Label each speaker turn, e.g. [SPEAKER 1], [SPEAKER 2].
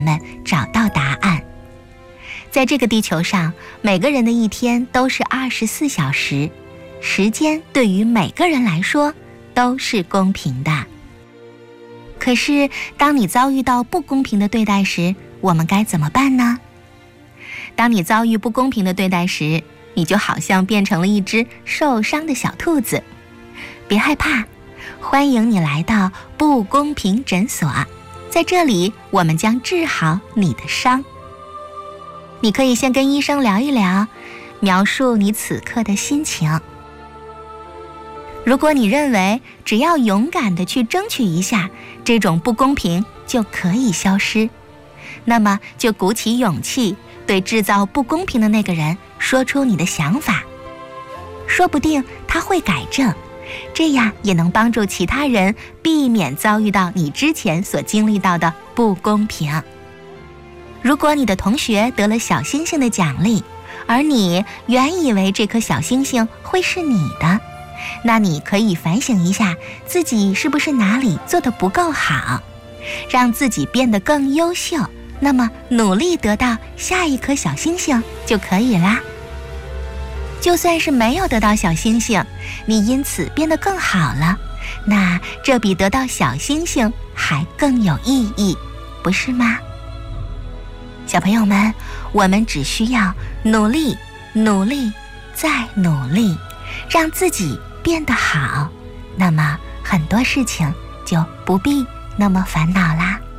[SPEAKER 1] 们找到答案。在这个地球上，每个人的一天都是24小时，时间对于每个人来说都是公平的。可是，当你遭遇到不公平的对待时，我们该怎么办呢？当你遭遇不公平的对待时，你就好像变成了一只受伤的小兔子。别害怕，欢迎你来到不公平诊所，在这里我们将治好你的伤。你可以先跟医生聊一聊，描述你此刻的心情。如果你认为只要勇敢地去争取一下，这种不公平就可以消失，那么就鼓起勇气对制造不公平的那个人说出你的想法，说不定他会改正，这样也能帮助其他人避免遭遇到你之前所经历到的不公平。如果你的同学得了小星星的奖励，而你原以为这颗小星星会是你的，那你可以反省一下自己是不是哪里做得不够好，让自己变得更优秀，那么努力得到下一颗小星星就可以啦。就算是没有得到小星星，你因此变得更好了，那这比得到小星星还更有意义，不是吗？小朋友们，我们只需要努力，努力，再努力，让自己变得好，那么很多事情就不必那么烦恼啦。